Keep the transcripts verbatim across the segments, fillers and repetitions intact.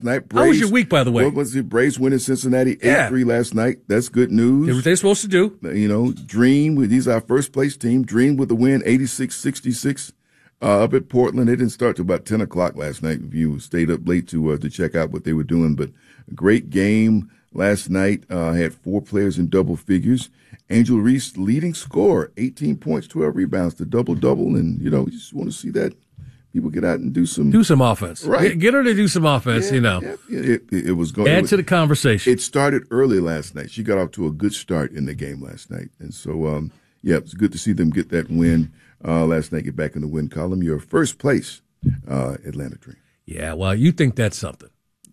Night. Braves, How was your week, by the way? What was it? Braves winning Cincinnati Yeah. eight three last night. That's good news. Did what they're supposed to do. You know, Dream, with these our first place team. Dream with the win, eighty-six sixty-six uh, up at Portland. They didn't start till about ten o'clock last night. If you stayed up late to uh, to check out what they were doing, but a great game last night. Uh, had four players in double figures. Angel Reese leading scorer, eighteen points, twelve rebounds, the double double, and you know, you just want to see that. People get out and do some do some offense. Right. Get, get her to do some offense, yeah, you know. Yeah, yeah. It, it, it was going. Add it was, to the conversation. It started early last night. She got off to a good start in the game last night. And so, um, yeah, it's good to see them get that win uh, last night, get back in the win column. Your first place, uh, Atlanta Dream. Yeah, well, you think that's something.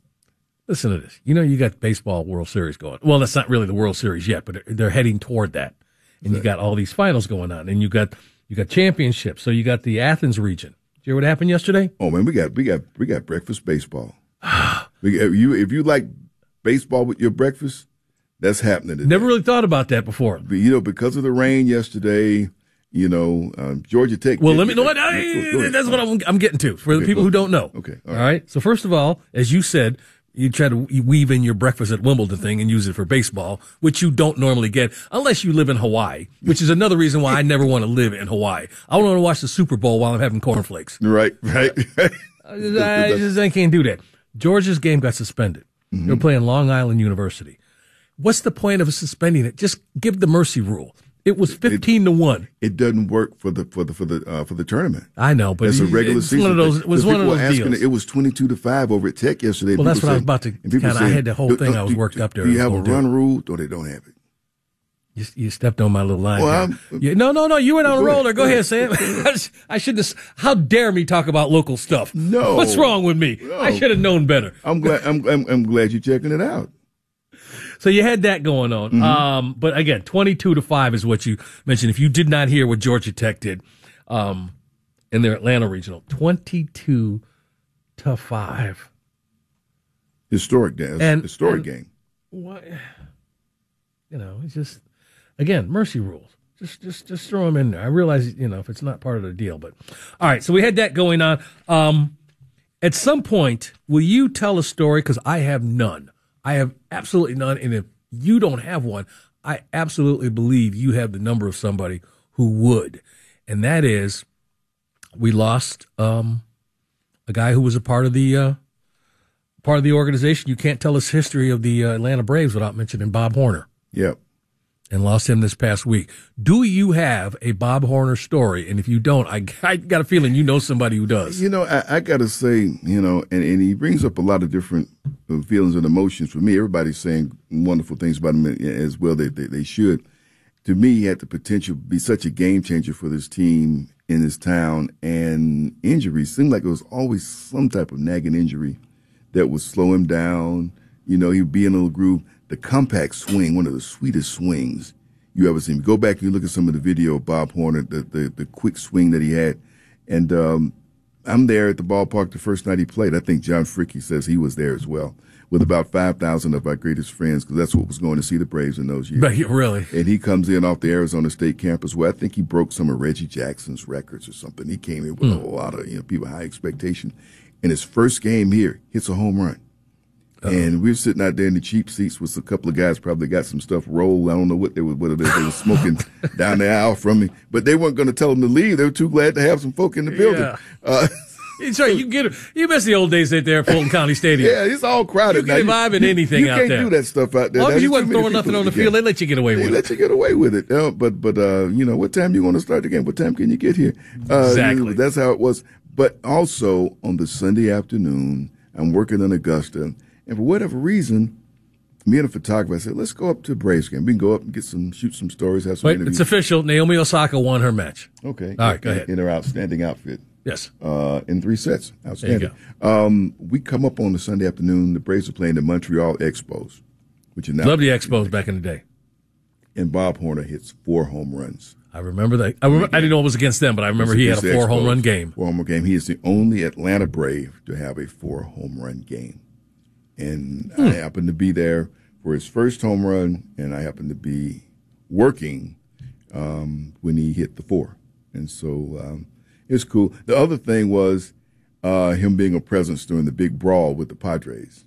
Listen to this. You know, you got baseball World Series going. Well, that's not really the World Series yet, but they're heading toward that. And you got all these finals going on. And you got you got championships. So you got the Athens region. You hear what happened yesterday? Oh man, we got we got we got breakfast baseball. we, if you if you like baseball with your breakfast, that's happening today. Never really thought about that before. But, you know, because of the rain yesterday, you know, um, Georgia Tech. Well, let me know what I, that's what I'm, I'm getting to for the okay, people who don't know. Okay, all right. all right. So first of all, as you said, you try to weave in your breakfast at Wimbledon thing and use it for baseball, which you don't normally get unless you live in Hawaii, which is another reason why I never want to live in Hawaii. I want to watch the Super Bowl while I'm having cornflakes. Right, right. I, just, I, just, I can't do that. Georgia's game got suspended. Mm-hmm. They're playing Long Island University. What's the point of suspending it? Just give the mercy rule. It was fifteen it, to one. It doesn't work for the for the for the uh, for the tournament. I know, but it's a regular it's season. One of those, it was one of those asking, deals. It was twenty-two to five over at Tech yesterday. Well, that's what saying, I was about to. Kind of, I had the whole thing. I was worked do, up there. Do you have a run do. rule? Or they don't have it? You, you stepped on my little line. Well, yeah, no, no, no. You went on a roller. Go ahead, Sam. I shouldn't have. How dare me talk about local stuff? No. What's wrong with me? No. I should have known better. I'm glad. I'm, I'm I'm glad you're checking it out. So you had that going on. Mm-hmm. Um, but again, twenty-two to five is what you mentioned. If you did not hear what Georgia Tech did um, in their Atlanta regional, twenty-two to five. Historic game. And, Historic and game. What, you know, it's just, again, mercy rules. Just, just, just throw them in there. I realize, you know, if it's not part of the deal, but all right. So we had that going on. Um, at some point, will you tell a story? Because I have none. I have absolutely none. And if you don't have one, I absolutely believe you have the number of somebody who would. And that is, we lost um, a guy who was a part of the uh, part of the organization. You can't tell us history of the uh, Atlanta Braves without mentioning Bob Horner. Yep. And lost him this past week. Do you have a Bob Horner story? And if you don't, I, I got a feeling you know somebody who does. You know, I, I got to say, you know, and, and he brings up a lot of different feelings and emotions for me. Everybody's saying wonderful things about him as well. They, they, they should. To me, he had the potential to be such a game changer for this team in this town. And injuries seemed like it was always some type of nagging injury that would slow him down. You know, he'd be in a little groove. The compact swing, one of the sweetest swings you ever seen. Go back and you look at some of the video of Bob Horner, the, the, the quick swing that he had. And um, I'm there at the ballpark the first night he played. I think John Fricky says he was there as well, with about five thousand of our greatest friends, because that's what was going to see the Braves in those years. But he, really? And he comes in off the Arizona State campus where I think he broke some of Reggie Jackson's records or something. He came in with mm. a lot of, you know, people, high expectation. In his first game here, hits a home run. Uh-oh. And we were sitting out there in the cheap seats with a couple of guys probably got some stuff rolled. I don't know what they were, whether they were smoking down the aisle from me, but they weren't going to tell them to leave. They were too glad to have some folk in the building. Yeah. Uh, It's right. You get it. You miss the old days out there at Fulton County Stadium. Yeah, it's all crowded. You can vibe in anything you out there. You can't do that stuff out there. As long as you wasn't throwing nothing on the field, they let you get away with they it. They let you get away with it. Uh, but, but uh, you know, what time you want to start the game? What time can you get here? Uh, exactly. You know, that's how it was. But also on the Sunday afternoon, I'm working in Augusta, and for whatever reason, me and a photographer, I said, let's go up to Braves game. We can go up and get some, shoot some stories, have some Wait, interviews. it's official. Naomi Osaka won her match. Okay. All right, go ahead. In her outstanding outfit. Yes. Uh, in three sets. Outstanding. There you go. Um, we come up on the Sunday afternoon. The Braves are playing the Montreal Expos, which is now. Love the Expos back in the day. And Bob Horner hits four home runs. I remember that. I, remember, I didn't know it was against them, but I remember he had a four home run game. Four home run game. He is the only Atlanta Brave to have a four home run game. And hmm. I happened to be there for his first home run, and I happened to be working um, when he hit the four. And so um, it's cool. The other thing was uh, him being a presence during the big brawl with the Padres.